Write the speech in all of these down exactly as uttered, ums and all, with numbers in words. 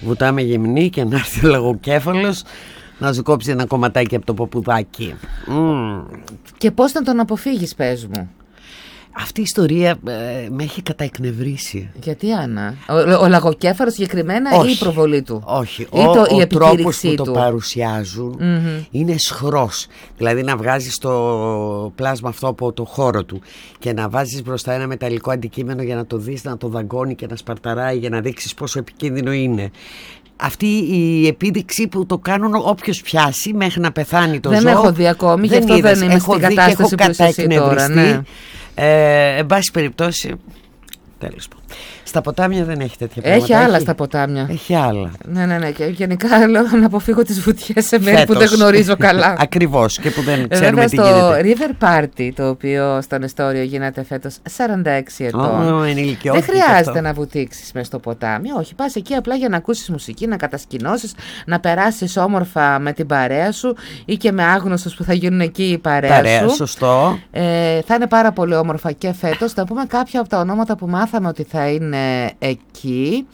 βουτάμε γυμνή και να έρθει ο λαγοκέφαλος να σου κόψει ένα κομματάκι από το ποπουδάκι. Mm. Και πώς να τον αποφύγεις, πες μου? Αυτή η ιστορία ε, με έχει καταεκνευρίσει. Γιατί, Άννα? Ο, ο λαγοκέφαλος συγκεκριμένα, όχι, ή η προβολή του? Όχι. Ή ο, το, η ο τρόπος που του το παρουσιάζουν mm-hmm. είναι σχρός. Δηλαδή να βγάζεις το πλάσμα αυτό από το χώρο του και να βάζεις μπροστά ένα μεταλλικό αντικείμενο για να το δεις, να το δαγκώνει και να σπαρταράει για να δείξεις πόσο επικίνδυνο είναι. Αυτή η επίδειξη που το κάνουν όποιος πιάσει μέχρι να πεθάνει το δεν ζώο. Δεν έχω δει ακόμη, γι' αυτό δεν είμαι στην κατάσταση που είσαι εσύ τώρα. Ναι. Ε, εν πάση περιπτώσει, τέλος πάντων. Στα ποτάμια δεν έχει τέτοια πράγματα. Έχει άλλα έχει... στα ποτάμια. Έχει άλλα. Ναι, ναι, ναι. Και γενικά λέω να αποφύγω τις βουτιές σε μέρη που δεν γνωρίζω καλά. Ακριβώς, και που δεν ξέρουμε βέβαια, τι στο γίνεται. River Party, το οποίο στον Εστόριο γίνεται φέτος σαράντα έξι ετών. Oh, δεν χρειάζεται να βουτήξεις μες στο ποτάμι. Όχι, πας εκεί απλά για να ακούσεις μουσική, να κατασκηνώσεις, να περάσεις όμορφα με την παρέα σου ή και με άγνωστους που θα γίνουν εκεί η παρέα, παρέα σου. Σωστό. Ε, θα είναι πάρα πολύ όμορφα και φέτος. Θα πούμε κάποια από τα ονόματα που μάθαμε ότι θα είναι εκεί.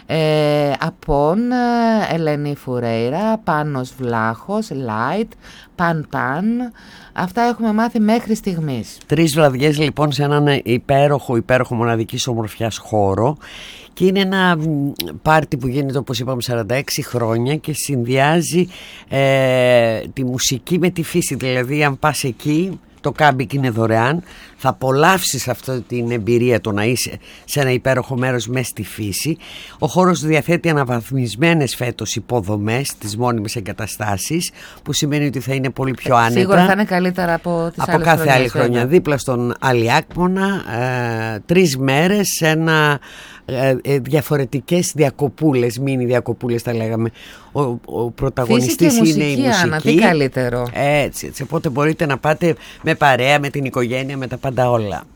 ε, Απόν, Ελένη Φουρέιρα, Πάνος Βλάχος, Light, Παν Παν. Αυτά έχουμε μάθει μέχρι στιγμής. Τρεις βραδιές λοιπόν σε έναν υπέροχο, υπέροχο μοναδικής ομορφιάς χώρο. Και είναι ένα πάρτι που γίνεται, όπως είπαμε, σαράντα έξι χρόνια και συνδυάζει ε, τη μουσική με τη φύση. Δηλαδή αν πας εκεί, το κάμπινγκ είναι δωρεάν, θα απολαύσεις αυτή την εμπειρία, το να είσαι σε ένα υπέροχο μέρος μέσα στη φύση. Ο χώρος διαθέτει αναβαθμισμένες φέτος υποδομές, τις μόνιμες εγκαταστάσεις, που σημαίνει ότι θα είναι πολύ πιο άνετα. Σίγουρα θα είναι καλύτερα από τις από άλλες κάθε χρονιές, άλλη χρονιά. βέβαια. Δίπλα στον Αλιάκμονα, ε, τρεις μέρες σε ένα ε, ε, διαφορετικές διακοπούλες, μίνι διακοπούλες τα λέγαμε. Ο, ο πρωταγωνιστής είναι μουσική, η μουσική. Άννα, τι καλύτερο. Έτσι, έτσι, οπότε μπορείτε να πάτε με παρέα, με την οικογένεια, με τα πάντα όλα.